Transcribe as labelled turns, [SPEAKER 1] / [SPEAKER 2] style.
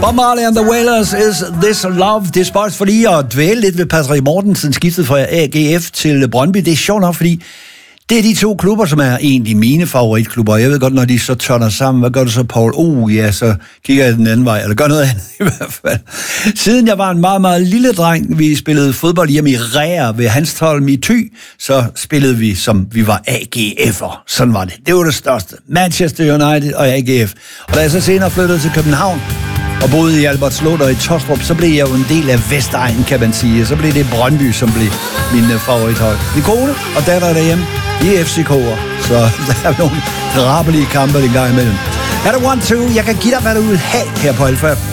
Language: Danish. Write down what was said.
[SPEAKER 1] Bob Marley and the Wailers, Is This Love? Det er spørgsmål for lige at dvæle lidt ved Patrick Mortensen, skiftet fra AGF til Brøndby. Det er sjovt nok, fordi det er de to klubber, som er egentlig mine favoritklubber. Jeg ved godt, når de så tørner sammen, hvad gør du så, Paul? Ja, så kigger jeg den anden vej, eller gør noget andet i hvert fald. Siden jeg var en meget, meget lille dreng, vi spillede fodbold hjemme i Ræer ved Hanstholm i Thy, så spillede vi, som vi var AGF'er. Sådan var det. Det var det største. Manchester United og AGF. Og da jeg så senere flyttede til København, og boede i Albertslund og i Tostrup, så blev jeg jo en del af Vestegnen, kan man sige. Så blev det Brøndby, som blev min favorithold. Min kone og datter derhjemme, de er FCK'er, så der er nogle drabelige kampe en gang imellem. Er der 1-2? Jeg kan give dig, hvad du vil have her på Alfa.